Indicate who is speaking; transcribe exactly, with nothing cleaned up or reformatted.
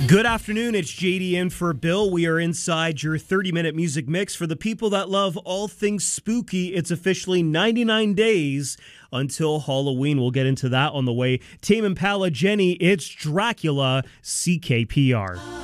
Speaker 1: Good afternoon, it's J D in for Bill. We are inside your thirty-minute music mix. For the people that love all things spooky, it's officially ninety-nine days until Halloween. We'll get into that on the way. Tame Impala, Jenny, it's Dracula, C K P R.